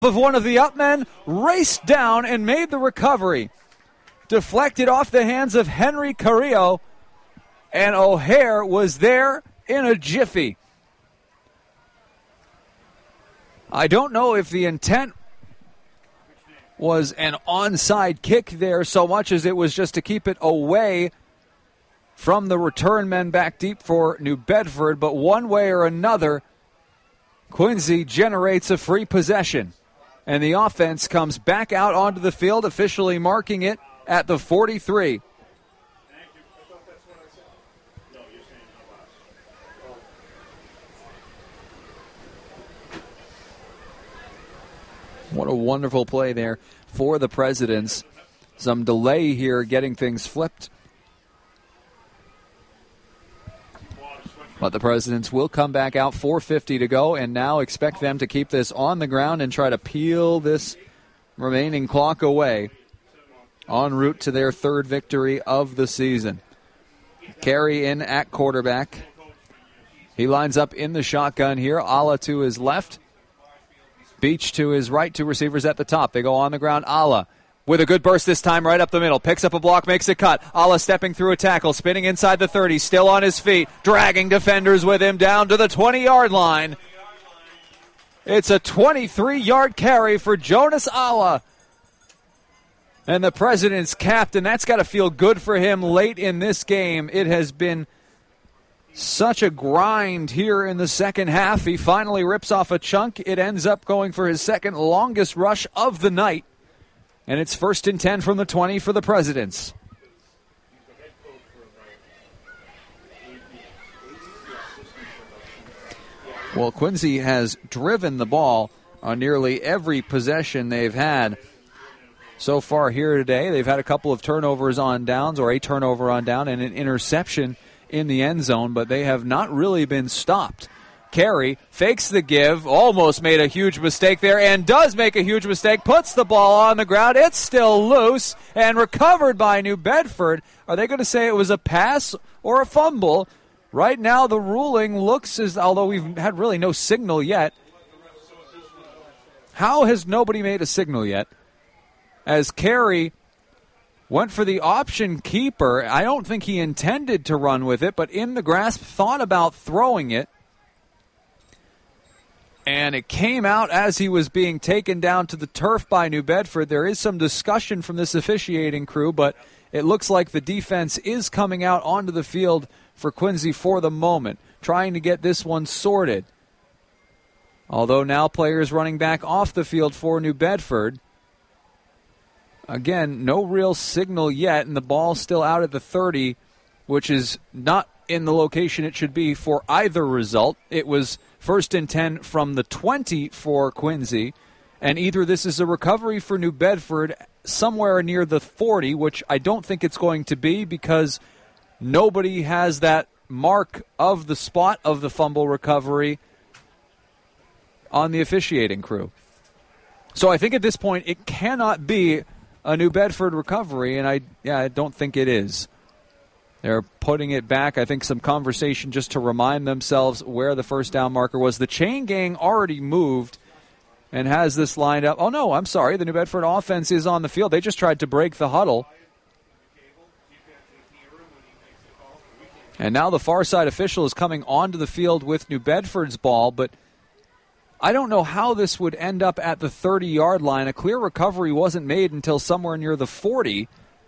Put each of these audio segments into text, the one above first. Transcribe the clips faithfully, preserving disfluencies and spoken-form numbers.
of one of the upmen, raced down and made the recovery. Deflected off the hands of Henry Carrillo, and O'Hare was there in a jiffy. I don't know if the intent was an onside kick there so much as it was just to keep it away from the return men back deep for New Bedford, but one way or another, Quincy generates a free possession. And the offense comes back out onto the field, officially marking it at the forty-three. What a wonderful play there for the Presidents. Some delay here getting things flipped. But the Presidents will come back out, four fifty to go, and now expect them to keep this on the ground and try to peel this remaining clock away en route to their third victory of the season. Carey in at quarterback. He lines up in the shotgun here. Alla to his left. Beach to his right, two receivers at the top. They go on the ground. Alla with a good burst this time right up the middle. Picks up a block, makes a cut. Alla stepping through a tackle, spinning inside the thirty, still on his feet, dragging defenders with him down to the twenty-yard line. It's a twenty-three-yard carry for Jonas Alla. And the President's captain, that's got to feel good for him late in this game. It has been such a grind here in the second half. He finally rips off a chunk. It ends up going for his second longest rush of the night. And it's first and ten from the twenty for the Presidents. Well, Quincy has driven the ball on nearly every possession they've had so far here today. They've had a couple of turnovers on downs, or a turnover on down, and an interception in the end zone, but they have not really been stopped. Carey fakes the give, almost made a huge mistake there, and does make a huge mistake, puts the ball on the ground. It's still loose and recovered by New Bedford. Are they going to say it was a pass or a fumble? Right now the ruling looks as, although we've had really no signal yet. How has nobody made a signal yet? As Carey went for the option keeper. I don't think he intended to run with it, but in the grasp thought about throwing it. And it came out as he was being taken down to the turf by New Bedford. There is some discussion from this officiating crew, but it looks like the defense is coming out onto the field for Quincy for the moment, trying to get this one sorted. Although now players running back off the field for New Bedford. Again, no real signal yet, and the ball's still out at the thirty, which is not in the location it should be for either result. It was first and ten from the twenty for Quincy, and either this is a recovery for New Bedford somewhere near the forty, which I don't think it's going to be because nobody has that mark of the spot of the fumble recovery on the officiating crew. So I think at this point it cannot be a New Bedford recovery, and I yeah I don't think it is. They're putting it back. I think some conversation just to remind themselves where the first down marker was. The chain gang already moved and has this lined up. Oh, no, I'm sorry. The New Bedford offense is on the field. They just tried to break the huddle. And now the far side official is coming onto the field with New Bedford's ball, but I don't know how this would end up at the thirty-yard line. A clear recovery wasn't made until somewhere near the forty.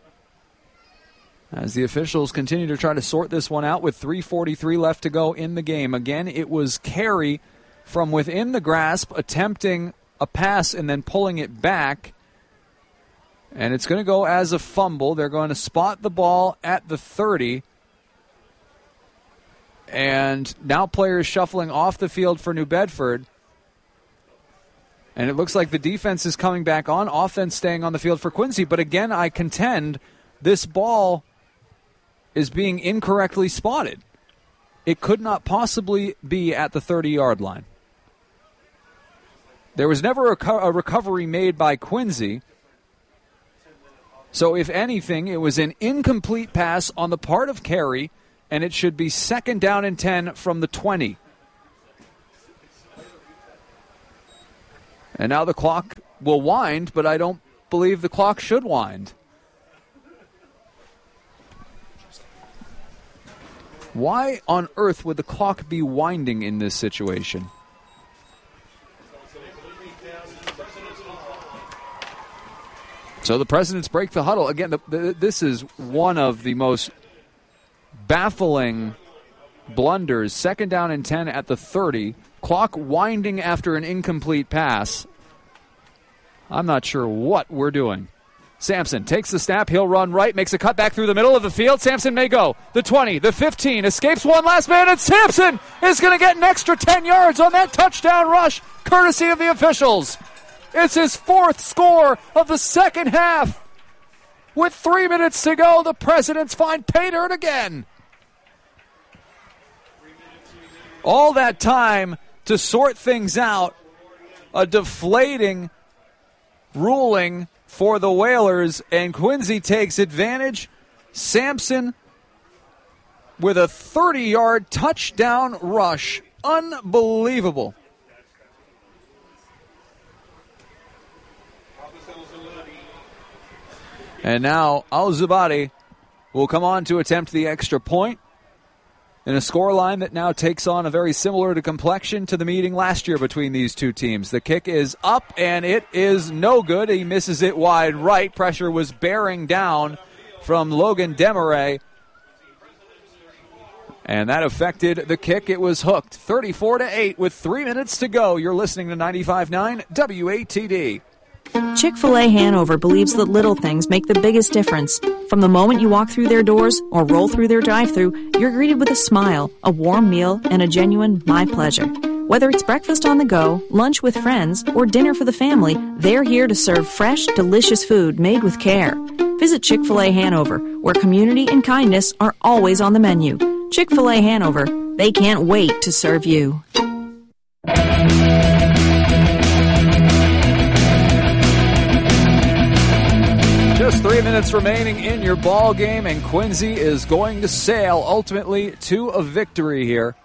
As the officials continue to try to sort this one out with three forty-three left to go in the game. Again, it was Carey from within the grasp attempting a pass and then pulling it back. And it's going to go as a fumble. They're going to spot the ball at the thirty. And now players shuffling off the field for New Bedford. And it looks like the defense is coming back on, offense staying on the field for Quincy. But again, I contend this ball is being incorrectly spotted. It could not possibly be at the thirty-yard line. There was never a, co- a recovery made by Quincy. So if anything, it was an incomplete pass on the part of Carey, and it should be second down and ten from the twenty. And now the clock will wind, but I don't believe the clock should wind. Why on earth would the clock be winding in this situation? So the Presidents break the huddle. Again, the, the, this is one of the most baffling blunders. Second down and ten at the thirty. Clock winding after an incomplete pass. I'm not sure what we're doing. Sampson takes the snap. He'll run right, makes a cut back through the middle of the field. Sampson may go. The twenty, the fifteen, escapes one last man, and Sampson is going to get an extra ten yards on that touchdown rush, courtesy of the officials. It's his fourth score of the second half. With three minutes to go, the Presidents find pay dirt again. All that time to sort things out. A deflating ruling for the Whalers, and Quincy takes advantage. Sampson with a thirty-yard touchdown rush. Unbelievable. And now Al-Zubadi will come on to attempt the extra point in a scoreline that now takes on a very similar to complexion to the meeting last year between these two teams. The kick is up, and it is no good. He misses it wide right. Pressure was bearing down from Logan Desmarais, and that affected the kick. It was hooked. thirty-four to eight with three minutes to go. You're listening to ninety-five point nine W A T D. Chick-fil-A Hanover believes that little things make the biggest difference. From the moment you walk through their doors or roll through their drive-thru, you're greeted with a smile, a warm meal, and a genuine my pleasure. Whether it's breakfast on the go, lunch with friends, or dinner for the family, they're here to serve fresh, delicious food made with care. Visit Chick-fil-A Hanover, where community and kindness are always on the menu. Chick-fil-A Hanover, they can't wait to serve you. Just three minutes remaining in your ball game, and Quincy is going to sail ultimately to a victory here.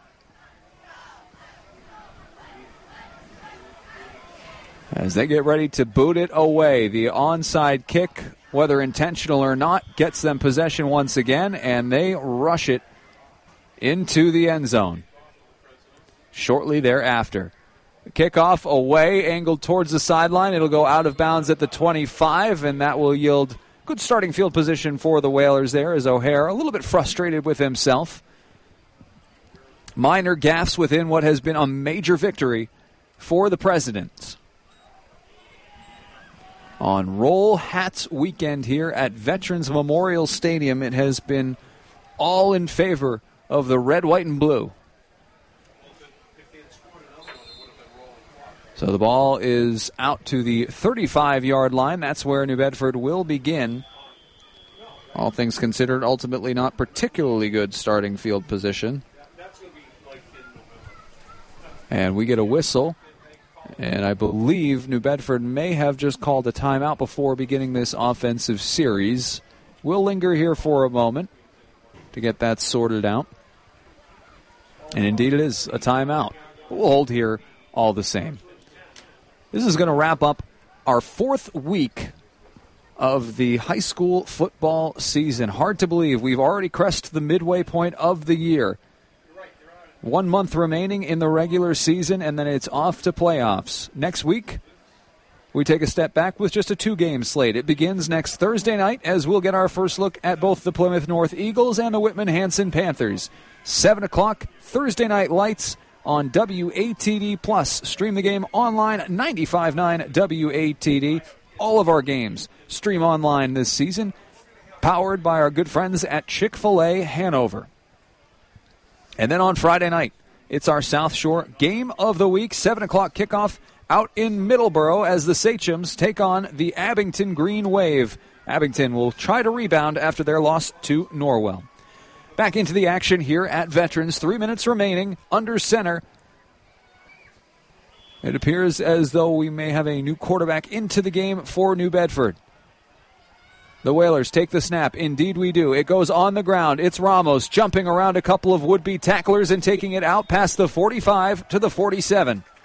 As they get ready to boot it away, the onside kick, whether intentional or not, gets them possession once again, and they rush it into the end zone shortly thereafter. Kickoff away, angled towards the sideline. It'll go out of bounds at the twenty-five, and that will yield good starting field position for the Whalers there, as O'Hare a little bit frustrated with himself. Minor gaffes within what has been a major victory for the Presidents. On Roll Hats weekend here at Veterans Memorial Stadium, it has been all in favor of the red, white, and blue. So the ball is out to the thirty-five-yard line. That's where New Bedford will begin. All things considered, ultimately not particularly good starting field position. And we get a whistle. And I believe New Bedford may have just called a timeout before beginning this offensive series. We'll linger here for a moment to get that sorted out. And indeed it is a timeout. We'll hold here all the same. This is going to wrap up our fourth week of the high school football season. Hard to believe we've already crested the midway point of the year. One month remaining in the regular season, and then it's off to playoffs. Next week, we take a step back with just a two-game slate. It begins next Thursday night as we'll get our first look at both the Plymouth North Eagles and the Whitman-Hanson Panthers. seven o'clock, Thursday Night Lights on W A T D Plus. Stream the game online at ninety-five point nine W A T D. All of our games stream online this season, powered by our good friends at Chick-fil-A Hanover. And then on Friday night, it's our South Shore Game of the Week, seven o'clock kickoff out in Middleborough as the Sachems take on the Abington Green Wave. Abington will try to rebound after their loss to Norwell. Back into the action here at Veterans. Three minutes remaining under center. It appears as though we may have a new quarterback into the game for New Bedford. The Whalers take the snap. Indeed we do. It goes on the ground. It's Ramos jumping around a couple of would-be tacklers and taking it out past the forty-five to the forty-seven.